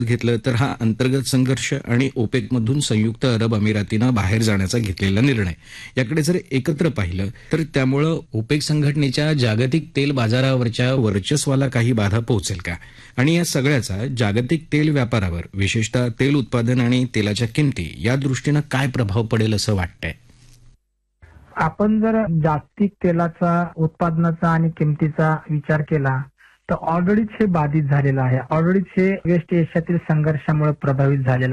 घेतलं तर हा अंतर्गत संघर्ष आणि ओपेकमधून संयुक्त अरब अमिरातीनं बाहेर जाण्याचा घेतलेला निर्णय याकडे जर एकत्र पाहिलं तर त्यामुळं ओपेक संघटनेच्या जागतिक तेल बाजारावरच्या वर्चस्वाला काही बाधा पोहोचेल का? आणि या सगळ्याचा जागतिक तेल व्यापारावर विशेषतः तेल उत्पादन आणि तेलाच्या किमती या दृष्टीनं काय प्रभाव पडेल असं वाटतंय? आपण जर जागतिक तेलाचा उत्पादनाचा आणि किमतीचा विचार केला तर ऑलरेडीच हे बाधित झालेलं आहे. ऑलरेडीच हे वेस्ट एशियातील संघर्षामुळे प्रभावित झालेलं